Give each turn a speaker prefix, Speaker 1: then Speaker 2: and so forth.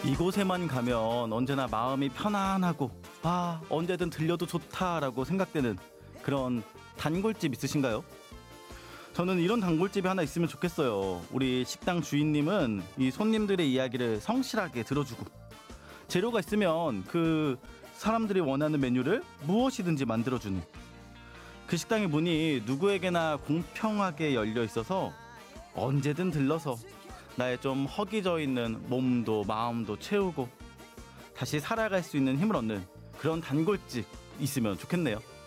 Speaker 1: 이곳에만 가면 언제나 마음이 편안하고 언제든 들려도 좋다라고 생각되는 그런 단골집 있으신가요? 저는 이런 단골집이 하나 있으면 좋겠어요. 우리 식당 주인님은 이 손님들의 이야기를 성실하게 들어주고 재료가 있으면 그 사람들이 원하는 메뉴를 무엇이든지 만들어주는 그 식당의 문이 누구에게나 공평하게 열려 있어서 언제든 들러서 나의 좀 허기져 있는 몸도 마음도 채우고 다시 살아갈 수 있는 힘을 얻는 그런 단골집 있으면 좋겠네요.